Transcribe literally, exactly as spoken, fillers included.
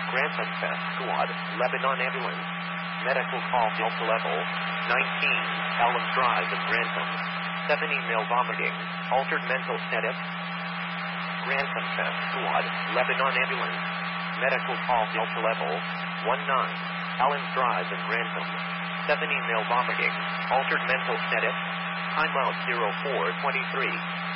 Grantham Test Squad, Lebanon Ambulance. Medical call Delta Level nineteen, Elm Drive in Grantham. seven email vomiting, altered mental status. Grantham Test Squad, Lebanon Ambulance. Medical call Delta Level nineteen, Elm Drive in Grantham. seven email vomiting, altered mental status. Time out zero four twenty-three.